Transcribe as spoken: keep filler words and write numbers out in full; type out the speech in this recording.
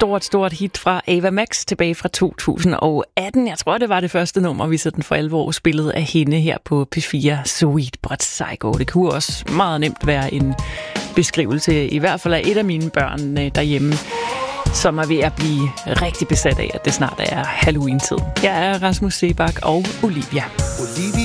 stort, stort hit fra Ava Max tilbage fra to tusind og atten. Jeg tror, det var det første nummer, vi sådan for alvor spillede af hende her på P fire. Sweet but Psycho. Det kunne også meget nemt være en beskrivelse, i hvert fald af et af mine børn derhjemme, som er ved at blive rigtig besat af, at det snart er Halloween-tid. Jeg er Rasmus Seebach og Olivia. Olivia.